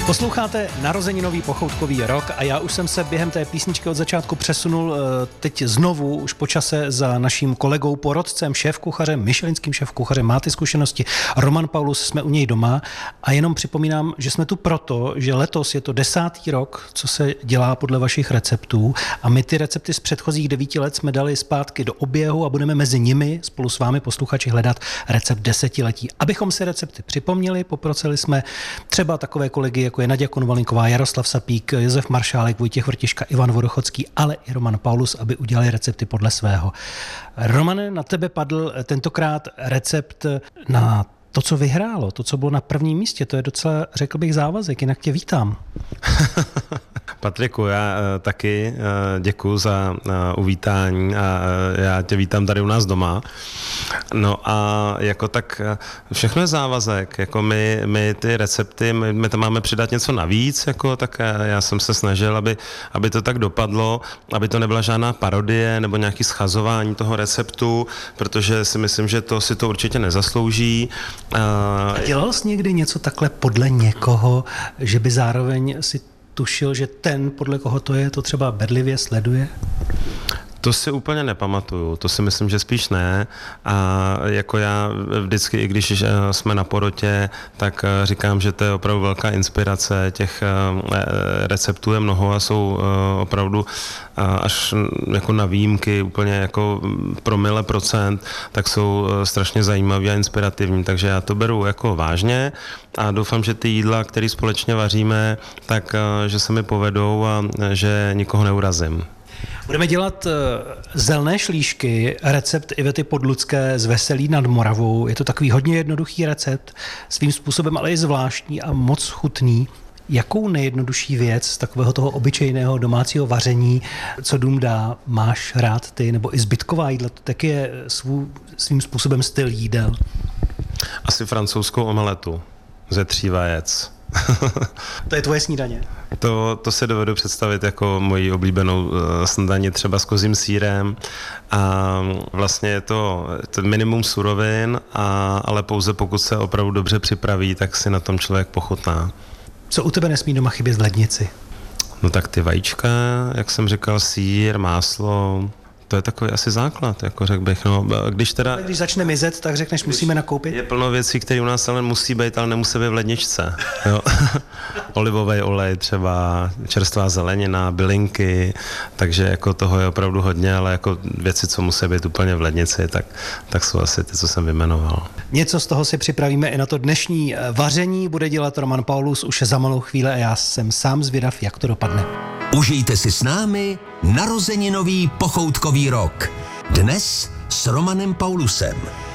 Posloucháte Narozeninový pochoutkový rok a já už jsem se během té písničky od začátku přesunul teď znovu už po čase za naším kolegou, porodcem, šéfkuchařem, michelinským šéfkuchařem, máte zkušenosti. Roman Paulus, jsme u něj doma a jenom připomínám, že jsme tu proto, že letos je to 10. rok, co se dělá podle vašich receptů a my ty recepty z předchozích 9 let jsme dali zpátky do oběhu a budeme mezi nimi spolu s vámi posluchači hledat recept desetiletí. Abychom si recepty připomněli, poprosili jsme třeba takové kolegy, jako je Naděja Konvalinková, Jaroslav Sapík, Josef Maršálek, Vojtěch Vrtiška, Ivan Vodochodský, ale i Roman Paulus, aby udělali recepty podle svého. Romane, na tebe padl tentokrát recept na to, co vyhrálo, to, co bylo na prvním místě. To je docela, řekl bych, závazek, jinak tě vítám. Patriku, já taky děkuju za uvítání a já tě vítám tady u nás doma. No a jako tak všechno je závazek, jako my ty recepty, my tam máme přidat něco navíc, jako tak já jsem se snažil, aby to tak dopadlo, aby to nebyla žádná parodie nebo nějaký schazování toho receptu, protože si myslím, že to si to určitě nezaslouží. Dělal jsi někdy něco takhle podle někoho, že by zároveň si tušil, že ten, podle koho to je, to třeba bedlivě sleduje? To si úplně nepamatuju, to si myslím, že spíš ne. A jako já vždycky, i když jsme na porotě, tak říkám, že to je opravdu velká inspirace. Těch receptů je mnoho a jsou opravdu až jako na výjimky, úplně jako promile procent, tak jsou strašně zajímavé a inspirativní. Takže já to beru jako vážně a doufám, že ty jídla, které společně vaříme, tak že se mi povedou a že nikoho neurazím. Budeme dělat zelné šlíšky, recept Ivety Podlucké z Veselí nad Moravou. Je to takový hodně jednoduchý recept, svým způsobem ale i zvláštní a moc chutný. Jakou nejjednodušší věc z takového toho obyčejného domácího vaření, co dům dá, máš rád ty, nebo i zbytková jídla, to taky je svým způsobem styl jídel? Asi francouzskou omeletu ze 3 vajec. To je tvoje snídaně? To si dovedu představit jako moji oblíbenou snídaní třeba s kozím sýrem a vlastně je to minimum surovin, ale pouze pokud se opravdu dobře připraví, tak si na tom člověk pochutná. Co u tebe nesmí doma chybět z lednici? No tak ty vajíčka, jak jsem říkal, sýr, máslo, to je takový asi základ, jako řekl bych. No, když začne mizet, tak řekneš, musíme nakoupit? Je plno věcí, které u nás ale musí být, ale nemusí být v ledničce. Jo. Olivový olej třeba, čerstvá zelenina, bylinky, takže jako toho je opravdu hodně, ale jako věci, co musí být úplně v lednici, tak jsou asi ty, co jsem vyjmenoval. Něco z toho si připravíme i na to dnešní vaření, bude dělat Roman Paulus už za malou chvíli a já jsem sám zvědav, jak to dopadne. Užijte si s námi Narozeninový pochoutkový rok. Dnes s Romanem Paulusem.